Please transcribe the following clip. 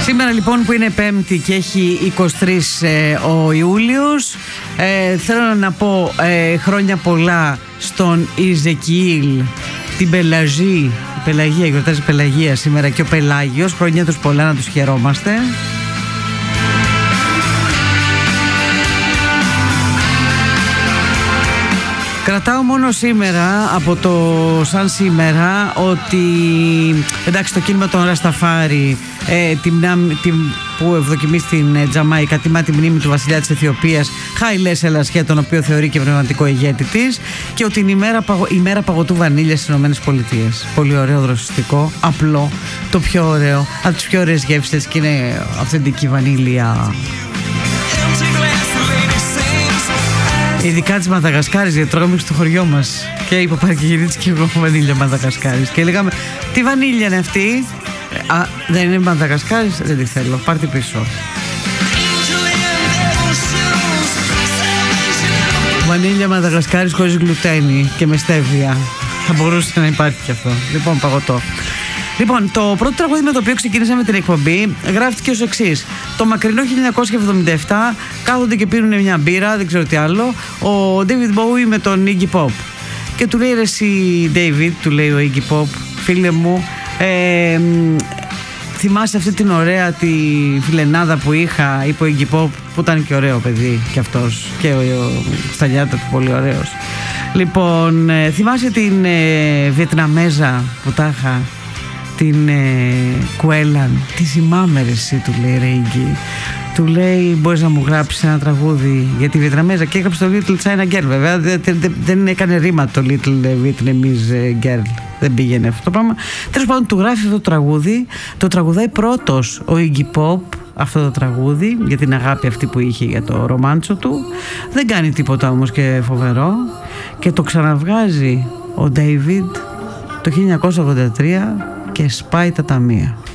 Σήμερα λοιπόν που είναι Πέμπτη και έχει 23 ο Ιούλιος, θέλω να πω χρόνια πολλά στον Ιζεκιήλ, την Πελαγή. Η Πελαγία, γιορτάζει Πελαγία σήμερα και ο Πελάγιος. Χρόνια τους πολλά, να τους χαιρόμαστε. Κρατάω μόνο σήμερα, από το σαν σήμερα, ότι εντάξει, το κίνημα των Ρασταφάρι που ευδοκιμεί στην Τζαμάικα τιμά τη μνήμη του βασιλιά της Αιθιοπίας Χάιλε Σελασιέ, τον οποίο θεωρεί και πνευματικό ηγέτη της, και ότι είναι η μέρα παγωτού βανίλιας στις ΗΠΑ. Πολύ ωραίο, δροσιστικό, απλό, το πιο ωραίο, από τις πιο ωραίες γεύσεις, και είναι αυθεντική βανίλια. Ειδικά της Μαδαγασκάρης, γιατί τρώγαμε στο χωριό μας. Και η Παπαρκηγυρίτης και εγώ βανίλια Μαδαγασκάρης. Και λέγαμε, τι βανίλια είναι αυτή? Δεν είναι Μαδαγασκάρης, δεν τη θέλω, πάρ' την πίσω. Βανίλια Μαδαγασκάρης χωρίς γλουτένι και με στέβια. Θα μπορούσε να υπάρχει και αυτό. Λοιπόν, παγωτό. Λοιπόν, το πρώτο τραγούδι με το οποίο ξεκίνησαμε την εκπομπή γράφτηκε ως εξής. Το μακρινό 1977 κάθονται και πίνουν μια μπύρα, δεν ξέρω τι άλλο, ο David Bowie με τον Iggy Pop. Και του λέει, ρε εσύ David, του λέει ο Iggy Pop, φίλε μου, θυμάσαι αυτή την ωραία τη φιλενάδα που είχα? Είπε ο Iggy Pop, που ήταν και ωραίο παιδί κι αυτός, και ο Σταλιάτα του πολύ ωραίος. Λοιπόν, θυμάσαι την Βιετναμέζα που τα είχα, την Κουέλαν? Τη θυμάμαι ρε εσύ, του λέει, ρε Iggy. Του λέει, μπορείς να μου γράψεις ένα τραγούδι για τη Βιετναμέζα? Και έγραψε το Little China Girl. Βέβαια δεν έκανε ρήμα το Little Vietnamese Girl, δεν πήγαινε αυτό το πράγμα. Τέλος πάντων, του γράφει αυτό το τραγούδι, το τραγουδάει πρώτος ο Iggy Pop αυτό το τραγούδι για την αγάπη αυτή που είχε για το ρομάντσο του. Δεν κάνει τίποτα όμως και φοβερό, και το ξαναβγάζει ο David το 1983 και σπάει τα ταμεία.